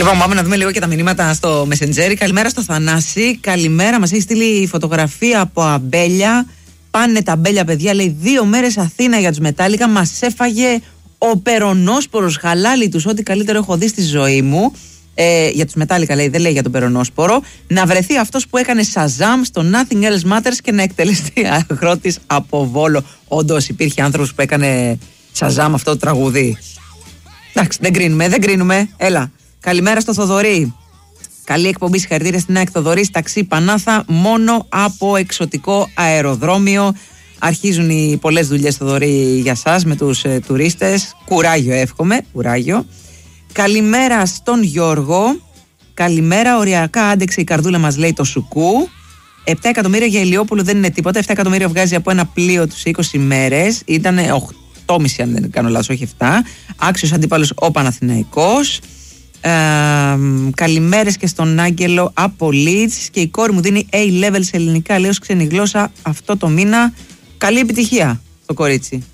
Λοιπόν, πάμε να δούμε λίγο και τα μηνύματα στο Messenger. Καλημέρα στο Θανάση. Καλημέρα, μας έχει στείλει φωτογραφία από αμπέλια. Πάνε τα αμπέλια, παιδιά. Λέει 2 μέρες Αθήνα για τους Μετάλλικα. Μας έφαγε ο περονόσπορος, χαλάλι τους. Ό,τι καλύτερο έχω δει στη ζωή μου. Για τους Μετάλλικα λέει, δεν λέει για τον περονόσπορο. Να βρεθεί αυτός που έκανε Shazam στο Nothing Else Matters και να εκτελεστεί αγρότης από Βόλο. Όντως υπήρχε άνθρωπος που έκανε Shazam αυτό το τραγούδι. Εντάξει, δεν κρίνουμε. Έλα. Καλημέρα στο Θοδωρή. Καλή εκπομπή, συγχαρητήρια στην ΑΕΚ. Θοδωρή, ταξί Πανάθα, μόνο από εξωτικό αεροδρόμιο. Αρχίζουν οι πολλές δουλειές, Θοδωρή, για σας με τους τουρίστες. Κουράγιο, εύχομαι. Κουράγιο. Καλημέρα στον Γιώργο. Καλημέρα, οριακά άντεξε η καρδούλα μας, λέει το Σουκού. 7 εκατομμύρια για Ηλιόπουλο δεν είναι τίποτα. 7 εκατομμύρια βγάζει από ένα πλοίο τους 20 μέρες. Ήταν 8,5 αν δεν κάνω λάθος, όχι 7. Άξιος αντίπαλος ο Παναθηναϊκός. Καλημέρες και στον Άγγελο από Leeds. Και η κόρη μου δίνει A-level σε ελληνικά, λέει ως ξένη γλώσσα αυτό το μήνα. Καλή επιτυχία στο κορίτσι.